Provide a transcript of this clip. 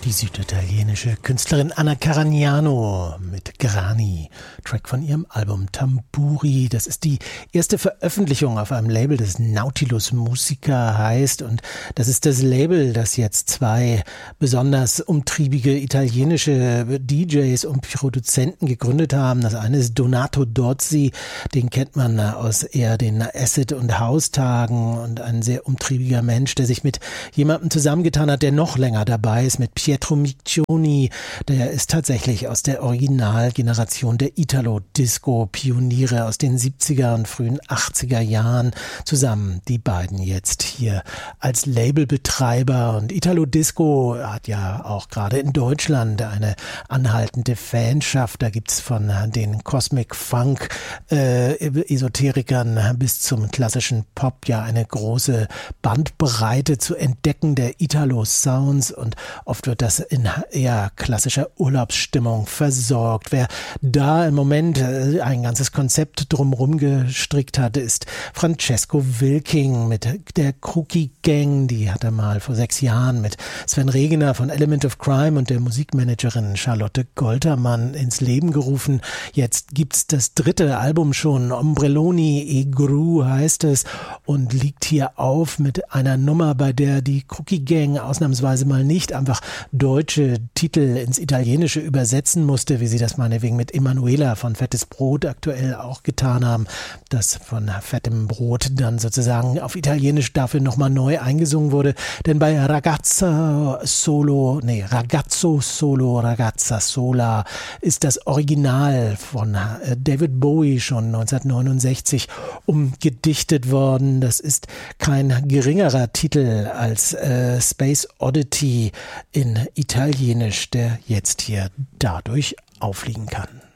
Die süditalienische Künstlerin Anna Caragnano mit Grani, Track von ihrem Album Tamburi. Das ist die erste Veröffentlichung auf einem Label, das Nautilus Musica heißt, und das ist das Label, das jetzt zwei besonders umtriebige italienische DJs und Produzenten gegründet haben. Das eine ist Donato Dozzi, den kennt man aus eher den Acid- und House-Tagen, und ein sehr umtriebiger Mensch, der sich mit jemandem zusammengetan hat, der noch länger dabei ist, mit Pietro Miccioni. Der ist tatsächlich aus der Originalgeneration der Italo-Disco-Pioniere aus den 70er und frühen 80er Jahren zusammen. Die beiden jetzt hier als Labelbetreiber, und Italo-Disco hat ja auch gerade in Deutschland eine anhaltende Fanschaft. Da gibt's von den Cosmic Funk Esoterikern bis zum klassischen Pop ja eine große Bandbreite zu entdecken der Italo-Sounds, und oft wird das in eher klassischer Urlaubsstimmung versorgt. Wer da im Moment ein ganzes Konzept drumherum gestrickt hat, ist Francesco Wilking mit der Crookie Gang. Die hat er mal vor 6 Jahren mit Sven Regener von Element of Crime und der Musikmanagerin Charlotte Goltermann ins Leben gerufen. Jetzt gibt's das 3. Album schon, Ombrelloni e Gru heißt es, und liegt hier auf mit einer Nummer, bei der die Crookie Gang ausnahmsweise mal nicht einfach deutsche Titel ins Italienische übersetzen musste, wie sie das meinetwegen mit Emanuela von Fettes Brot aktuell auch getan haben, das von Fettem Brot dann sozusagen auf Italienisch dafür nochmal neu eingesungen wurde. Denn bei Ragazzo Solo, Ragazza Sola ist das Original von David Bowie schon 1969 umgedichtet worden. Das ist kein geringerer Titel als Space Oddity in Italienisch, der jetzt hier dadurch auffliegen kann.